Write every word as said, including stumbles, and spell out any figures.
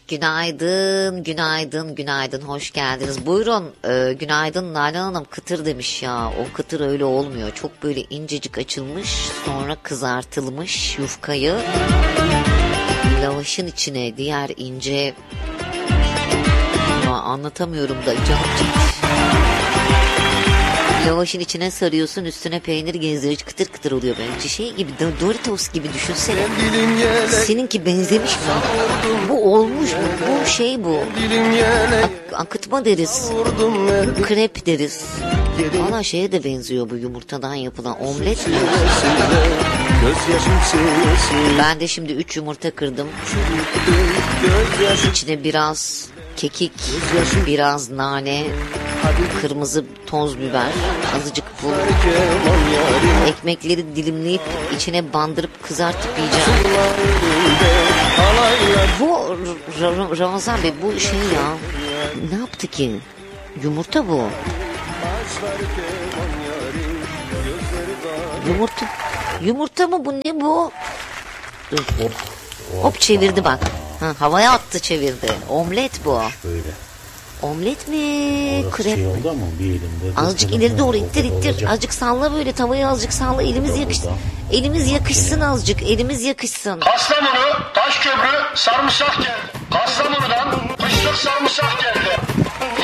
Günaydın, günaydın, günaydın. Hoş geldiniz. Buyurun. E, günaydın Nalan Hanım. Kıtır demiş ya. O kıtır öyle olmuyor. Çok böyle incecik açılmış. Sonra kızartılmış yufkayı lavaşın içine diğer ince... Ya, anlatamıyorum da canım çekti. Lavaşın içine sarıyorsun, üstüne peynir gezdirici, kıtır kıtır oluyor bence. Şey gibi, Doritos gibi düşünsene. Seninki benzemiş mi? Bu olmuş mu? Bu şey bu. Ak- akıtma deriz. Krep deriz. Valla şeye de benziyor bu, yumurtadan yapılan omlet mi? Ben de şimdi üç yumurta kırdım. İçine biraz kekik, biraz nane, kırmızı toz biber, azıcık pul, ekmekleri dilimleyip içine bandırıp kızartıp yiyeceğim. Bu R- Ramazan Bey, bu şey ya, ne yaptı ki? Yumurta bu. Yumurta, yumurta mı bu, ne bu? Dur. Hop, hop çevirdi bak. Ha, havaya attı, çevirdi. Omlet bu. Böyle. Omlet mi? Orası Krep şey mi? oldu ama bir elimde. Azıcık ileri doğru ittir ittir. Azıcık salla böyle, tavayı azıcık salla. Elimiz yakışsın. Elimiz yakışsın azıcık. Elimiz yakışsın. Kastamonu, Taşköprü, sarımsak geldi. Kastamonu'dan kışlık sarımsak geldi.